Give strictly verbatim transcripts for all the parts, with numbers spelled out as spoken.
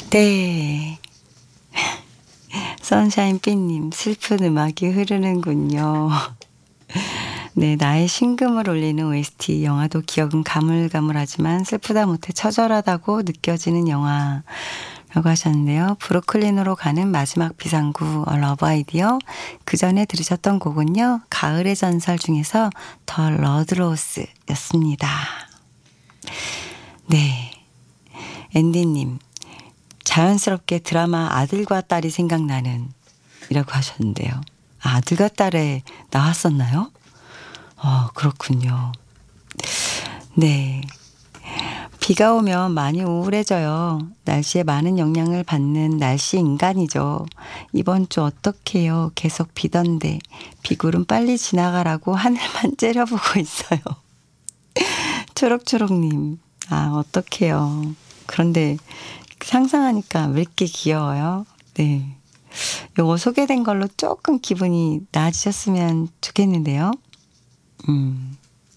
네. 선샤인삐님, 슬픈 음악이 흐르는군요. 네, 나의 신금을 울리는 오에스티, 영화도 기억은 가물가물하지만 슬프다 못해 처절하다고 느껴지는 영화라고 하셨는데요. 브루클린으로 가는 마지막 비상구, 러브 아이디어. 그 전에 들으셨던 곡은요, 가을의 전설 중에서 더 러드로스였습니다. 네. 앤디님, 자연스럽게 드라마 아들과 딸이 생각나는 이라고 하셨는데요. 아들과 딸에 나왔었나요? 어, 그렇군요. 네. 비가 오면 많이 우울해져요. 날씨에 많은 영향을 받는 날씨 인간이죠. 이번 주 어떡해요. 계속 비던데 비구름 빨리 지나가라고 하늘만 째려보고 있어요. 초록초록님, 아, 어떡해요. 그런데 상상하니까 왜 이렇게 귀여워요. 네. 요거 소개된 걸로 조금 기분이 나아지셨으면 좋겠는데요. 음.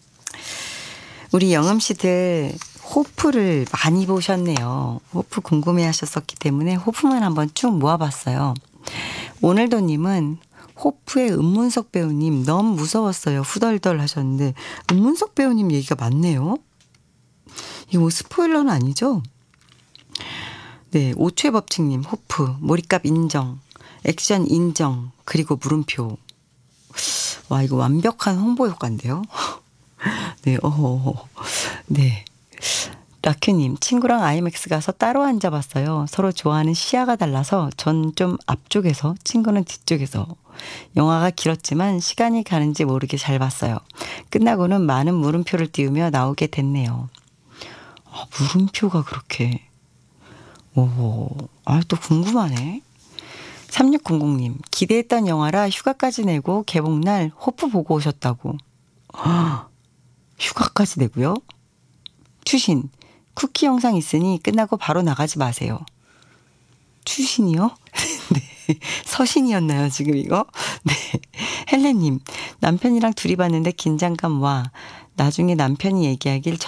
우리 영음 씨들 호프를 많이 보셨네요. 호프 궁금해 하셨었기 때문에 호프만 한번 쭉 모아봤어요. 오늘도님은 호프의 은문석 배우님 너무 무서웠어요. 후덜덜 하셨는데 은문석 배우님 얘기가 많네요. 이거 스포일러는 아니죠? 네, 오초의 법칙님, 호프, 몰입값 인정, 액션 인정, 그리고 물음표. 와, 이거 완벽한 홍보 효과인데요. 네, 어허, 네. 라큐님, 친구랑 아이맥스 가서 따로 앉아봤어요. 서로 좋아하는 시야가 달라서 전 좀 앞쪽에서, 친구는 뒤쪽에서. 영화가 길었지만 시간이 가는지 모르게 잘 봤어요. 끝나고는 많은 물음표를 띄우며 나오게 됐네요. 아, 물음표가 그렇게. 오, 아, 또 궁금하네. 삼육공공님, 기대했던 영화라 휴가까지 내고 개봉날 호프 보고 오셨다고. 아, 휴가까지 내고요? 추신, 쿠키 영상 있으니 끝나고 바로 나가지 마세요. 추신이요? 네. 서신이었나요, 지금 이거? 네. 헬레님, 남편이랑 둘이 봤는데 긴장감 와. 나중에 남편이 얘기하길